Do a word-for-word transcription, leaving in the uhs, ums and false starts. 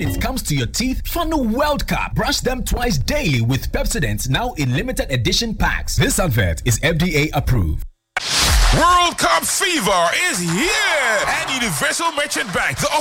when it comes to your teeth, Funnel World Cup. Brush them twice daily with Pepsodent, now in limited edition packs. This advert is F D A approved. World Cup fever is here at Universal Merchant Bank. The